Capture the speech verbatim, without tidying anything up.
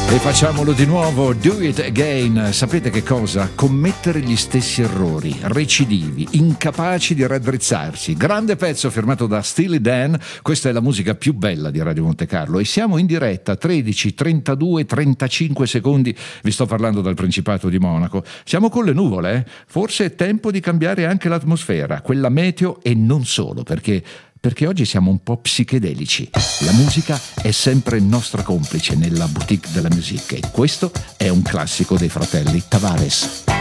E facciamolo di nuovo, do it again. Sapete che cosa? Commettere gli stessi errori, recidivi, incapaci di raddrizzarsi. Grande pezzo firmato da Steely Dan. Questa è la musica più bella di Radio Monte Carlo e siamo in diretta, tredici, trentadue, trentacinque secondi. Vi sto parlando dal Principato di Monaco. Siamo con le nuvole, eh? Forse è tempo di cambiare anche l'atmosfera, quella meteo e non solo, perché perché oggi siamo un po' psichedelici. La musica è sempre nostra complice nella boutique della musica e questo è un classico dei fratelli Tavares.